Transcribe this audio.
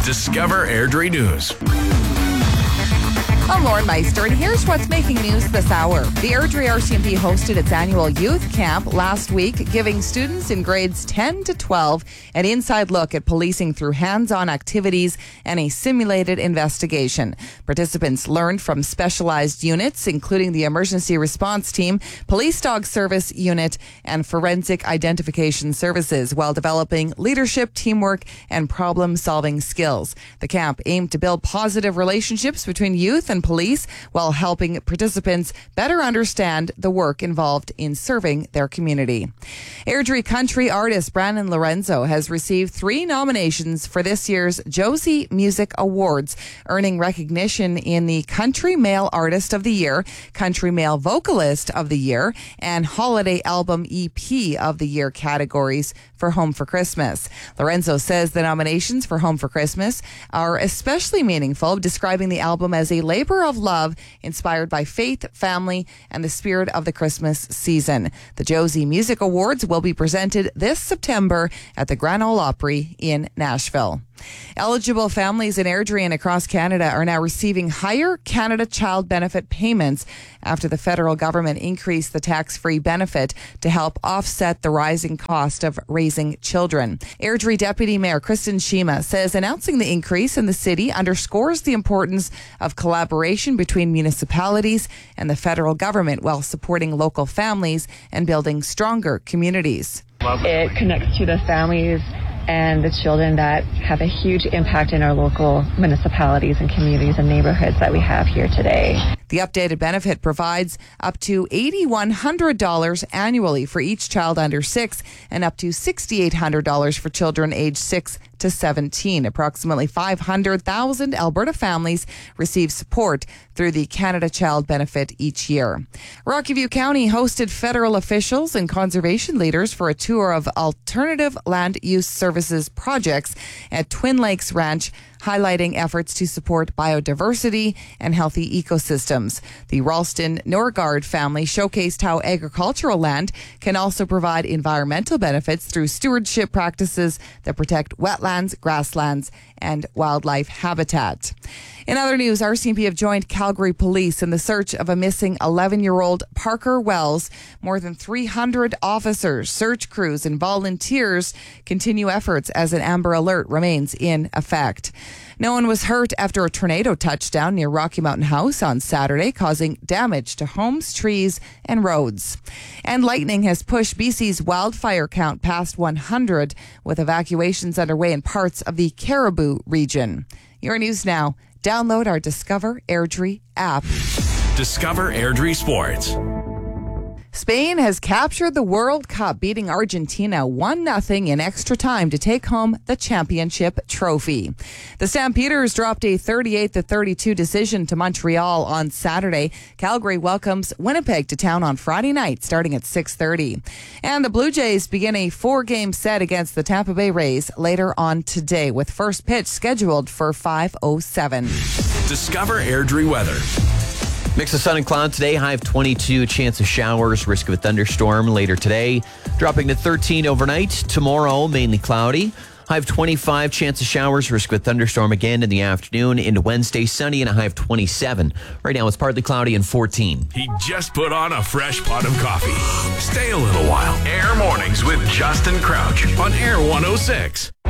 Discover Airdrie News. I'm Lauren Meister, and here's what's making news this hour. The Airdrie RCMP hosted its annual youth camp last week, giving students in grades 10 to 12 an inside look at policing through hands-on activities and a simulated investigation. Participants learned from specialized units, including the Emergency Response Team, Police Dog Service Unit, and Forensic Identification Services, while developing leadership, teamwork, and problem-solving skills. The camp aimed to build positive relationships between youth and police while helping participants better understand the work involved in serving their community. Airdrie country artist Brandon Lorenzo has received 3 nominations for this year's Josie Music Awards, earning recognition in the Country Male Artist of the Year, Country Male Vocalist of the Year, and Holiday Album EP of the Year categories for Home for Christmas. Lorenzo says the nominations for Home for Christmas are especially meaningful, describing the album as a labor of love inspired by faith, family, and the spirit of the Christmas season. The Josie Music Awards will be presented this September at the Grand Ole Opry in Nashville. Eligible families in Airdrie and across Canada are now receiving higher Canada Child Benefit payments after the federal government increased the tax-free benefit to help offset the rising cost of raising children. Airdrie Deputy Mayor Kristen Shima says announcing the increase in the city underscores the importance of collaboration between municipalities and the federal government while supporting local families and building stronger communities. It connects to the families and the children that have a huge impact in our local municipalities and communities and neighborhoods that we have here today. The updated benefit provides up to $8,100 annually for each child under 6 and up to $6,800 for children aged 6 to 17. Approximately 500,000 Alberta families receive support through the Canada Child Benefit each year. Rocky View County hosted federal officials and conservation leaders for a tour of alternative land use services projects at Twin Lakes Ranch, highlighting efforts to support biodiversity and healthy ecosystems. The Ralston Norgard family showcased how agricultural land can also provide environmental benefits through stewardship practices that protect wetlands, grasslands, and wildlife habitat. In other news, RCMP have joined Calgary Police in the search of a missing 11-year-old Parker Wells. More than 300 officers, search crews, and volunteers continue efforts as an Amber Alert remains in effect. No one was hurt after a tornado touched down near Rocky Mountain House on Saturday, causing damage to homes, trees, and roads. And lightning has pushed BC's wildfire count past 100, with evacuations underway in parts of the Caribou region. Your news now. Download our Discover Airdrie app. Discover Airdrie Sports. Spain has captured the World Cup, beating Argentina 1-0 in extra time to take home the championship trophy. The Stampeders dropped a 38-32 decision to Montreal on Saturday. Calgary welcomes Winnipeg to town on Friday night, starting at 6:30. And the Blue Jays begin a 4-game set against the Tampa Bay Rays later on today, with first pitch scheduled for 5:07. Discover Airdrie weather. Mix of sun and cloud today, high of 22, chance of showers, risk of a thunderstorm later today, dropping to 13 overnight. Tomorrow, mainly cloudy, high of 25, chance of showers, risk of a thunderstorm again in the afternoon. Into Wednesday, sunny and a high of 27. Right now, it's partly cloudy and 14. He just put on a fresh pot of coffee. Stay a little while. Air Mornings with Justin Crouch on Air 106.